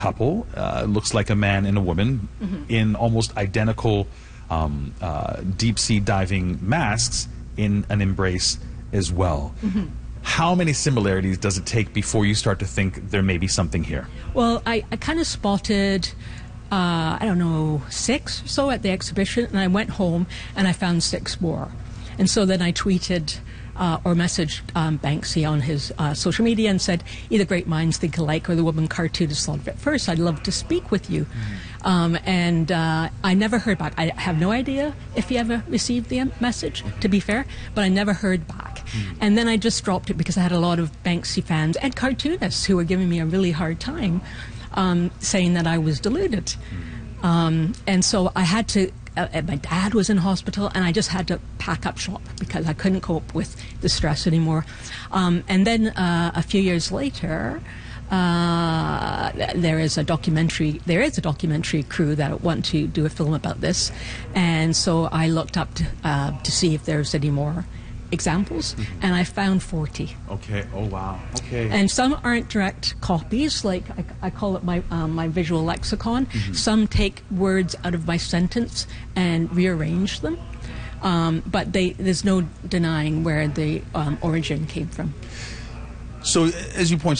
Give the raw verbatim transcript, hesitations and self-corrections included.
couple, uh, looks like a man and a woman, mm-hmm. in almost identical um, uh, deep sea diving masks in an embrace as well. Mm-hmm. How many similarities does it take before you start to think there may be something here? Well, I, I kind of spotted, uh, I don't know, six or so at the exhibition, and I went home and I found six more. And so then I tweeted uh, or messaged um, Banksy on his uh, social media and said, either great minds think alike or the woman cartoonist thought of it first. I'd love to speak with you. Mm-hmm. um, and uh, I never heard back. I have no idea if he ever received the message, mm-hmm. to be fair, but I never heard back. Mm-hmm. And then I just dropped it because I had a lot of Banksy fans and cartoonists who were giving me a really hard time, um, saying that I was deluded. Mm-hmm. um, and so I had to Uh, my dad was in hospital, and I just had to pack up shop because I couldn't cope with the stress anymore. Um, and then uh, a few years later, uh, there is a documentary. There is a documentary crew that want to do a film about this, and so I looked up to, uh, to see if there's any more examples, mm-hmm. and I found forty. Okay. Oh wow. Okay. And some aren't direct copies, like I, I call it my um, my visual lexicon. Mm-hmm. Some take words out of my sentence and rearrange them, um, but they, there's no denying where the um, origin came from. So, as you point